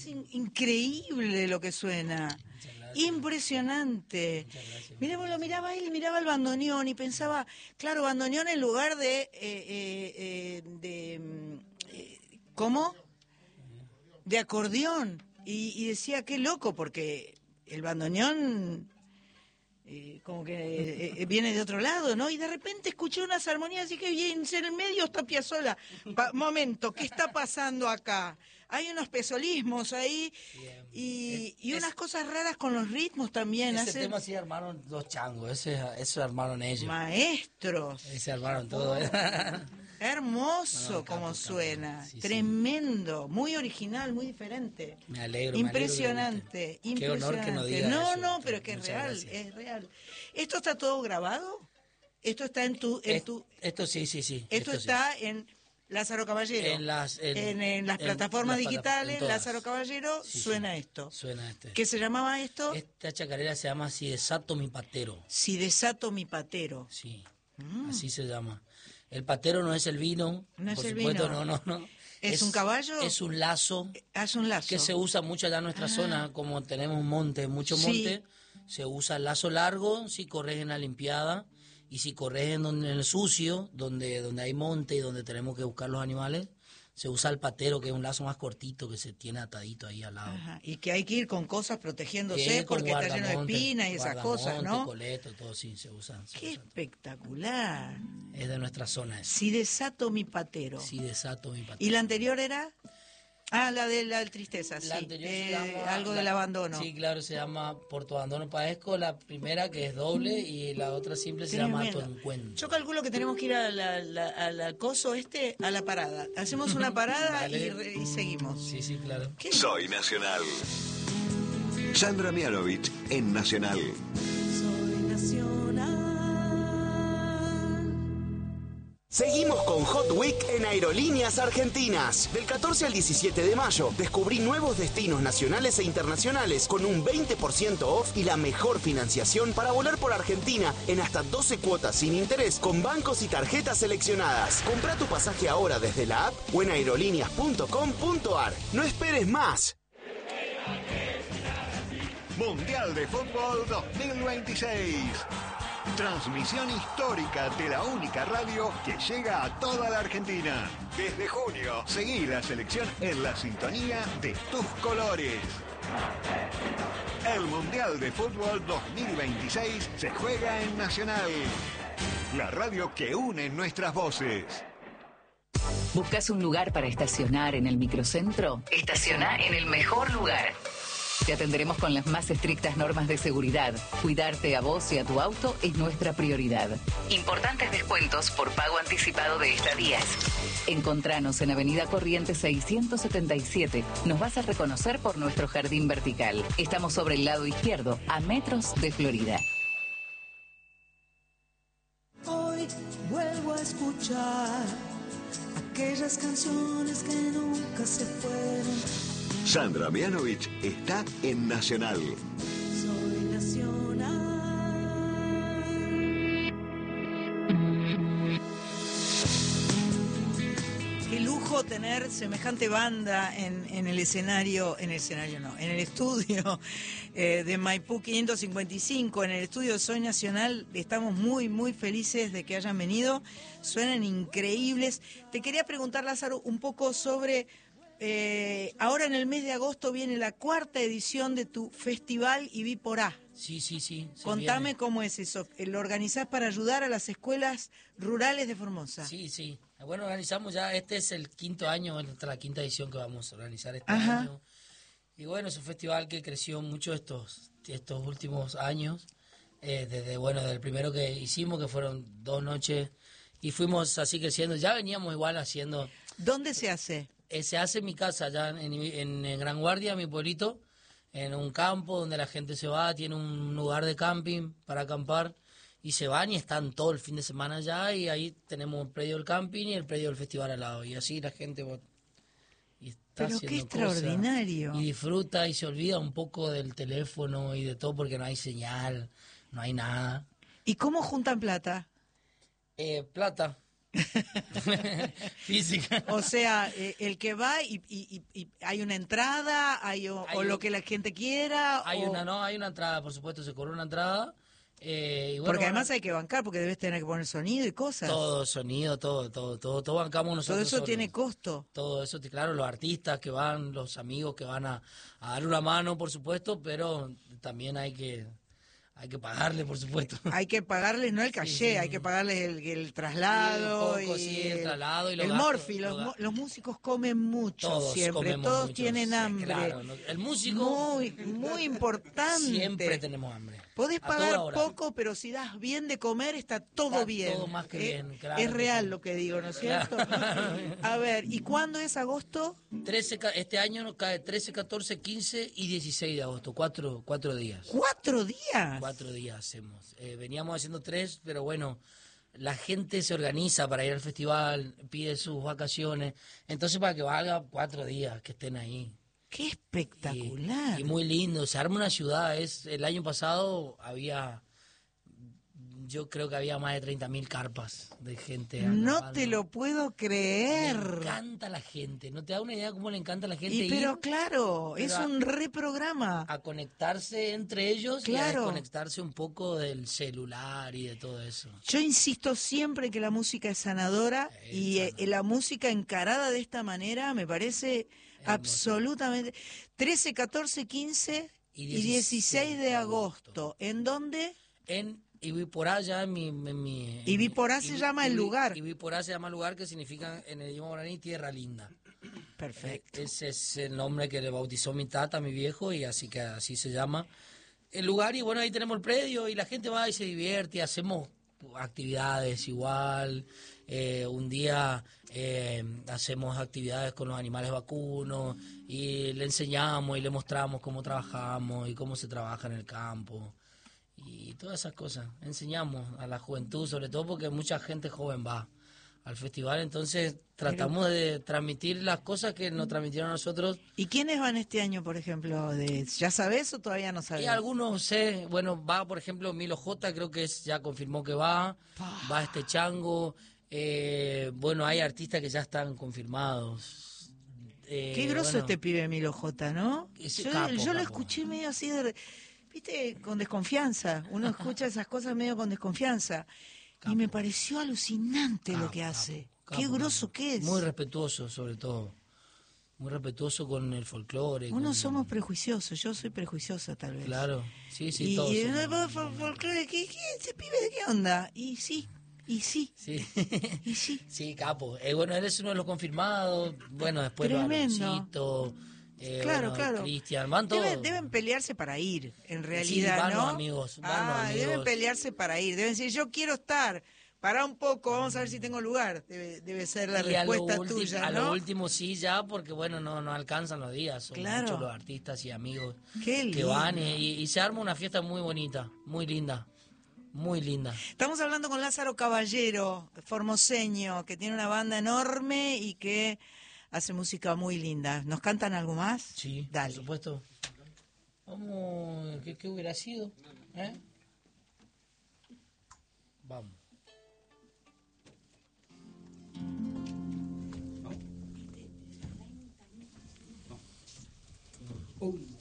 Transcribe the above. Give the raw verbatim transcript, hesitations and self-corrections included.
es in- increíble lo que suena. Impresionante. Mira, lo miraba él y miraba el bandoneón y pensaba, claro, bandoneón en lugar de, eh, eh, eh, de eh, ¿cómo? De acordeón. Y, y decía, qué loco, porque el bandoneón eh, como que eh, eh, viene de otro lado, ¿no? Y de repente escuché unas armonías y que bien, en el medio está Piazzolla. Pa- momento, ¿qué está pasando acá? Hay unos pesolismos ahí y, y unas cosas raras con los ritmos también. Ese Hacen tema sí armaron los changos, ese, eso armaron ellos. maestros. Ese armaron todo. Hermoso No, como capo, suena, capo. Sí, tremendo, muy original, muy diferente. Me alegro, impresionante, me alegro que Qué honor que nos impresionante. diga No, eso, no, doctor. pero es que es Muchas real, gracias. es real. ¿Esto está todo grabado? ¿Esto está en tu, en Es- tu, esto sí, sí, sí. esto, esto sí. está en Lázaro Caballero? En las, en, en, en las en plataformas las plata- digitales, en todas. Lázaro Caballero, Sí, suena sí, esto. Suena este. ¿Qué se llamaba esto? Esta chacarera se llama Si desato mi patero. Si desato mi patero. Sí, Mm. así se llama. El patero no es el vino, No es por el supuesto, vino. no, no, no. ¿Es un caballo? Es un lazo Haz un lazo. que se usa mucho allá en nuestra Ah. zona, como tenemos monte, mucho Sí. monte, se usa el lazo largo si corres en la limpiada y si corres en, donde, en el sucio, donde, donde hay monte y donde tenemos que buscar los animales, se usa el patero, que es un lazo más cortito que se tiene atadito ahí al lado. Ajá, y que hay que ir con cosas protegiéndose Bien, con porque está lleno de guardamonte, espinas y esas cosas, guardamonte, ¿no? coleto, todo sí, se usan. se Qué usan. espectacular. Es de nuestra zona eso. Si desato mi patero. Si desato mi patero. ¿Y la anterior era? Ah, la de la tristeza, sí. La anterior se Eh, llama- algo la- del abandono. Sí, claro, se llama Por tu abandono padezco, la primera que es doble y la otra simple se llama Tu Tremendo. encuentro. Yo calculo que tenemos que ir a la, la- al acoso este, a la parada. Hacemos una parada Dale. y, re- y seguimos. Sí, sí, claro. ¿Qué? Soy Nacional. Sandra Mianovich en Nacional. Soy nacional. Seguimos con Hot Week en Aerolíneas Argentinas. Del catorce al diecisiete de mayo, descubrí nuevos destinos nacionales e internacionales con un veinte por ciento off y la mejor financiación para volar por Argentina en hasta doce cuotas sin interés con bancos y tarjetas seleccionadas. Compra tu pasaje ahora desde la app o en aerolíneas punto com punto ar. No esperes más. Mundial de Fútbol dos mil veintiséis. Transmisión histórica de la única radio que llega a toda la Argentina. Desde junio, seguí la selección en la sintonía de tus colores. El Mundial de Fútbol dos mil veintiséis se juega en Nacional. La radio que une nuestras voces. ¿Buscas un lugar para estacionar en el microcentro? Estaciona en el mejor lugar. Te atenderemos con las más estrictas normas de seguridad. Cuidarte a vos y a tu auto es nuestra prioridad. Importantes descuentos por pago anticipado de estadías. Encontranos en Avenida Corrientes seiscientos setenta y siete. Nos vas a reconocer por nuestro jardín vertical. Estamos sobre el lado izquierdo, a metros de Florida. Hoy vuelvo a escuchar aquellas canciones que nunca se fueron. Sandra Mianovich está en Nacional. Soy nacional. Qué lujo tener semejante banda en, en el escenario, en el escenario no, en el estudio eh, de Maipú quinientos cincuenta y cinco, en el estudio de Soy Nacional. Estamos muy, muy felices de que hayan venido. Suenan increíbles. Te quería preguntar, Lázaro, un poco sobre... Eh, ahora en el mes de agosto viene la cuarta edición de tu festival Y Vi por A. Sí, sí, sí. se Contame viene. cómo es eso. ¿Lo organizás para ayudar a las escuelas rurales de Formosa? Sí, sí. Bueno, organizamos ya, este es el quinto año, esta es la quinta edición que vamos a organizar este Ajá. año. Y bueno, es un festival que creció mucho estos, estos últimos años. Eh, desde, bueno, desde el primero que hicimos, que fueron dos noches, y fuimos así creciendo. Ya veníamos igual haciendo... ¿Dónde se hace? Eh, se hace en mi casa, allá en, en, en Gran Guardia, mi pueblito, en un campo donde la gente se va, tiene un lugar de camping para acampar y se van y están todo el fin de semana allá y ahí tenemos el predio del camping y el predio del festival al lado y así la gente va, y está Pero qué haciendo cosas extraordinario. y disfruta y se olvida un poco del teléfono y de todo porque no hay señal, no hay nada. ¿Y cómo juntan plata? Eh, plata. Física. O sea, eh, el que va y, y- y- y hay una entrada, hay o, Hay o lo un- que la gente quiera. Hay o- una, no, hay una entrada, por supuesto, se cobra una entrada. eh, y bueno, Porque bueno, además hay que bancar, porque debes tener que poner sonido y cosas. todo, sonido, todo, todo, todo, todo bancamos Todo nosotros. eso solos. tiene costo. Todo eso, te- claro, los artistas que van, los amigos que van a, a dar una mano, por supuesto, pero también hay que hay que pagarle, por supuesto. Hay que pagarles, no el caché, sí. hay que pagarles el, el traslado. Sí, un poco, y sí, el traslado y los el gastos, morfi, los, los mo- gastos. los músicos comen mucho Todos siempre, comemos todos mucho, tienen sí, hambre. claro, ¿no? El músico Muy, muy importante. siempre tenemos hambre. Podés a toda pagar hora. poco, pero si das bien de comer, está todo Está bien. todo más que Eh, bien, claro es que real sí. lo que digo, ¿no es cierto? Claro. A ver, ¿y cuándo es agosto? trece, ca- este año nos cae trece, catorce, quince y dieciséis de agosto, cuatro, cuatro días. ¿Cuatro días? Cuatro días hacemos. Eh, veníamos haciendo tres, pero bueno, la gente se organiza para ir al festival, pide sus vacaciones, entonces para que valga cuatro días que estén ahí. ¡Qué espectacular! Y, y muy lindo, se arma una ciudad. Es el año pasado había, yo creo que había más de treinta mil carpas de gente. No acampando. te lo puedo Le creer. encanta la gente, no te da una idea cómo le encanta a la gente Y pero ir claro, pero es a- un reprograma. a conectarse entre ellos y a Claro. desconectarse un poco del celular y de todo eso. Yo insisto siempre que la música es sanadora Es y eh, sanadora. la música encarada de esta manera me parece absolutamente... trece, catorce, quince y, Y dieciséis de agosto. ¿En dónde? En Ibiporá, ya en mi... En mi en Ibiporá mi- se Ibi- llama el Ibi- lugar. Ibiporá se llama el lugar, que significa en el idioma guaraní tierra linda. Perfecto. Ese es el nombre que le bautizó mi tata, mi viejo, y así que así se llama el lugar. Y bueno, ahí tenemos el predio y la gente va y se divierte, y hacemos actividades igual. Eh, un día eh, hacemos actividades con los animales vacunos y le enseñamos y le mostramos cómo trabajamos y cómo se trabaja en el campo y todas esas cosas. Enseñamos a la juventud, sobre todo porque mucha gente joven va al festival, entonces tratamos de transmitir las cosas que nos transmitieron a nosotros. ¿Y quiénes van este año, por ejemplo? De, ¿Ya sabes o todavía no sabes? Y algunos sé, bueno, va por ejemplo Milo J, creo que es, ya confirmó que va, va este Chango, eh, bueno, hay artistas que ya están confirmados. Eh, Qué groso bueno, este pibe Milo J, ¿no? Ese Yo, capo, yo lo capo. escuché medio así, de, viste, con desconfianza. Uno escucha esas cosas medio con desconfianza. Y me pareció alucinante lo Capo, que capo, hace. capo, Qué groso capo. que es. Muy respetuoso, sobre todo. Muy respetuoso con el folclore. Uno con- somos prejuiciosos, yo soy prejuiciosa tal vez. Claro, sí, sí, y, todos y, somos. eh, fol- fol- folclore, ¿qué, qué, ese pibe de qué onda? Y sí, y sí, Sí, y sí. sí, capo. Eh, bueno, él es uno de los confirmados. Bueno, después Tremendo. Baloncito, eh, Claro, bueno, claro. Cristian, van todos. Deben, deben pelearse para ir, en realidad, van ¿no? los amigos, van los ah, deben amigos. pelearse para ir. Deben decir, yo quiero estar. Pará un poco, vamos a ver si tengo lugar. Debe, debe ser la Y a lo respuesta ulti- tuya, a ¿no? lo último sí ya, porque bueno, no, no alcanzan los días. Son Claro. muchos los artistas y amigos Qué que lindo. van y, y se arma una fiesta muy bonita, muy linda, muy linda. Estamos hablando con Lázaro Caballero, formoseño, que tiene una banda enorme y que hace música muy linda. ¿Nos cantan algo más? Sí, Dale. por supuesto. Vamos, ¿qué, qué hubiera sido? ¿Eh? Vamos. Un,